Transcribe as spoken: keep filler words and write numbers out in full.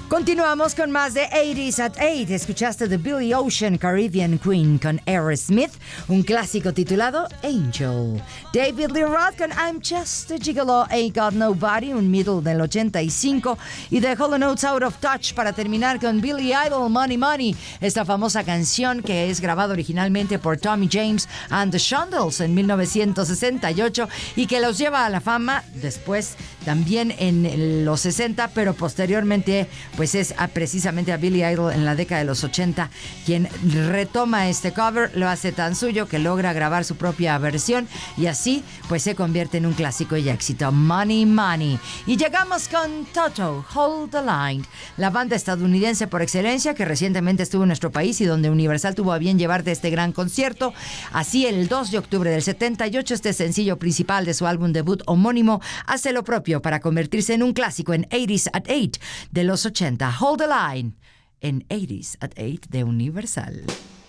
Continuamos con más de ochenta at ocho. Escuchaste de Billy Ocean, Caribbean Queen con Aerosmith, un clásico titulado Angel. David Lee Roth con I'm Just a Gigolo, Ain't Got Nobody, un middle del ochenta y cinco. Y de Hall and Oates, Out of Touch, para terminar con Billy Idol, Money Money, esta famosa canción que es grabada originalmente por Tommy James and the Shondells en mil novecientos sesenta y ocho y que los lleva a la fama después también en los sesenta, pero posteriormente pues es a, precisamente a Billy Idol en la década de los ochenta quien retoma este cover, lo hace tan suyo que logra grabar su propia versión y así pues se convierte en un clásico y éxito, Money Money. Y llegamos con Toto, Hold the Line, la banda estadounidense por excelencia que recientemente estuvo en nuestro país y donde Universal tuvo a bien llevarte este gran concierto. Así el dos de octubre del setenta y ocho este sencillo principal de su álbum debut homónimo hace lo propio para convertirse en un clásico en ochenta at ocho de los ochenta. Hold the Line en ochenta at ocho de Universal.